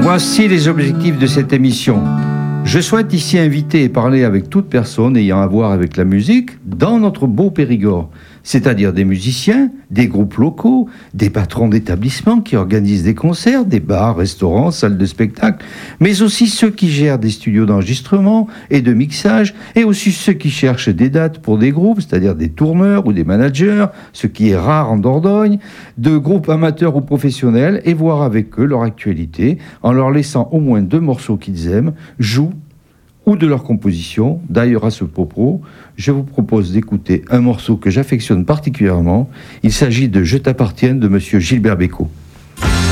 Voici les objectifs de cette émission. Je souhaite ici inviter et parler avec toute personne ayant à voir avec la musique dans notre beau Périgord, c'est-à-dire des musiciens, des groupes locaux, des patrons d'établissements qui organisent des concerts, des bars, restaurants, salles de spectacle, mais aussi ceux qui gèrent des studios d'enregistrement et de mixage, et aussi ceux qui cherchent des dates pour des groupes, c'est-à-dire des tourneurs ou des managers, ce qui est rare en Dordogne, de groupes amateurs ou professionnels, et voir avec eux leur actualité, en leur laissant au moins 2 morceaux qu'ils aiment, jouent ou de leur composition. D'ailleurs, à ce propos, je vous propose d'écouter un morceau que j'affectionne particulièrement. Il s'agit de « Je t'appartienne » de Monsieur Gilbert Bécaud.